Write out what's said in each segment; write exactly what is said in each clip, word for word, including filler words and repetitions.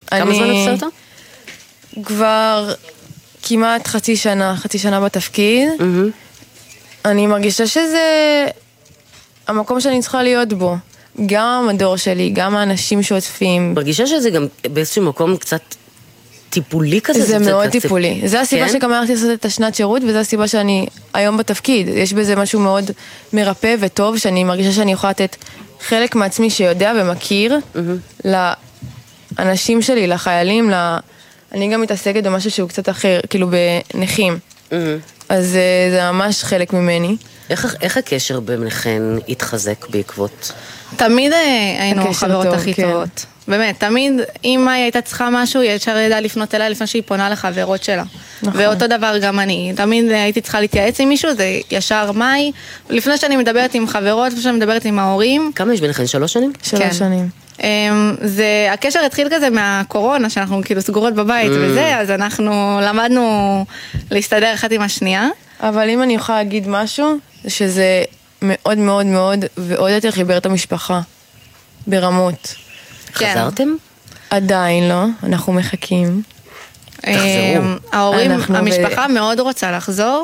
כמה זמן עושה אותו? כבר כמעט חצי שנה, חצי שנה בתפקיד. אני מרגישה שזה המקום שאני צריכה להיות בו. גם המדור שלי, גם האנשים שעוטפים. מרגישה שזה גם באיזשהו מקום קצת טיפולי כזה? זה מאוד טיפולי. זה הסיבה שגם הלכתי לעשות את השנת שירות, וזו הסיבה שאני היום בתפקיד. יש בזה משהו מאוד מרפא וטוב, שאני מרגישה שאני יכולה לתת חלק מעצמי שיודע ומכיר לאנשים שלי, לחיילים, אני גם מתעסקת במשהו שהוא קצת אחר, כאילו בנכים. אז זה ממש חלק ממני. איך הקשר ביניכן התחזק בעקבות? תמיד היינו חברות הכי טובות. באמת, תמיד אם היא הייתה צריכה משהו, היא ישר ידעה לפנות אליי לפני שהיא פונה לחברות שלה. ואותו דבר גם אני. תמיד הייתי צריכה להתייעץ עם מישהו, זה ישר מאי. לפני שאני מדברת עם חברות, לפני שאני מדברת עם ההורים. כמה יש ביניכן? שלוש שנים? שלוש שנים. זה, הקשר התחיל כזה מהקורונה, שאנחנו כאילו סגורות בבית וזה, אז אנחנו למדנו להסתדר אחת עם השנייה. אבל אם אני יכולה להגיד משהו, שזה מאוד מאוד מאוד, ועוד יותר חיבר את המשפחה. ברמות. חזרתם? עדיין לא, אנחנו מחכים. תחזרו. ההורים, המשפחה מאוד רוצה לחזור.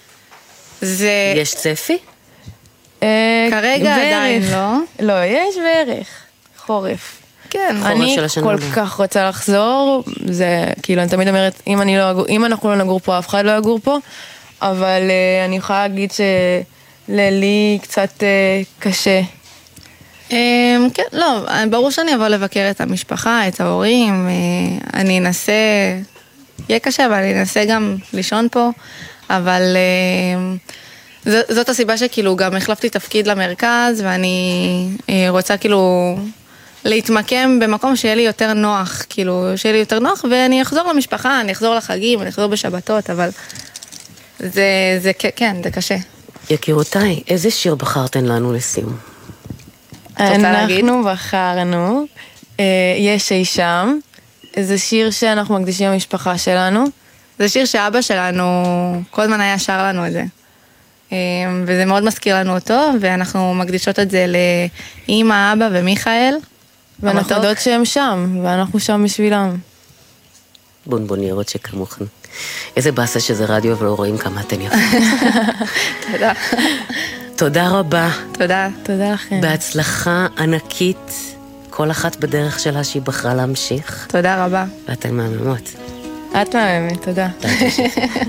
יש צפי? כרגע עדיין לא. לא, יש בערך. חורף. כן. אני כל כך רוצה לחזור, זה כאילו, אני תמיד אומרת, אם אני לא, אם אנחנו לא נגור פה, אף אחד לא יגור פה, אבל אני יכולה להגיד שלי קצת קשה. כן, לא, ברור שאני אבוא לבקר את המשפחה, את ההורים, אני אנסה, יהיה קשה, אבל אני אנסה גם לישון פה, אבל זאת הסיבה שכאילו גם החלפתי תפקיד למרכז, ואני רוצה כאילו להתמקם במקום שיהיה לי יותר נוח, כאילו שיהיה לי יותר נוח, ואני אחזור למשפחה, אני אחזור לחגים, אני אחזור בשבתות, אבל זה, זה כן, זה קשה. יקירותיי, איזה שיר בחרתן לנו לסיום? אנחנו בחרנו, יש אי שם, זה שיר שאנחנו מקדישים למשפחה שלנו. זה שיר שאבא שלנו כל הזמן היה שר לנו את זה. וזה מאוד מזכיר לנו אותו, ואנחנו מקדישות את זה לאמא, אבא ומיכאל. ואנחנו יודעות שהם שם, ואנחנו שם בשבילם. בונבוניירות שכמוכן. איזה באסה שזה רדיו, ולא רואים כמה אתן יפות. תודה. תודה רבה. תודה. תודה לכם. בהצלחה ענקית, כל אחת בדרך שלה שהיא בחרה להמשיך. תודה רבה. ואתן מהממות. את מהממת, תודה. תודה.